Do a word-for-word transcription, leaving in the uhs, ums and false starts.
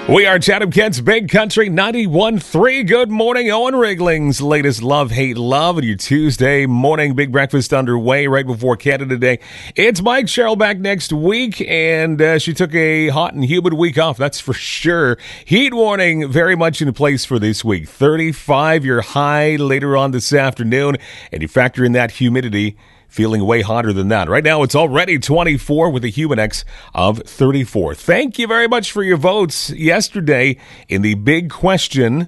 We are Chatham Kent's Big Country ninety-one point three. Good morning, Owen Rigling's latest Love, Hate, Love, and your Tuesday morning big breakfast underway right before Canada Day. It's Mike. Cheryl back next week, and uh, she took a hot and humid week off, that's for sure. Heat warning very much in place for this week. thirty-five your high later on this afternoon, and you factor in that humidity. Feeling way hotter than that. Right now, it's already twenty-four with a Humidex of thirty-four. Thank you very much for your votes yesterday in the big question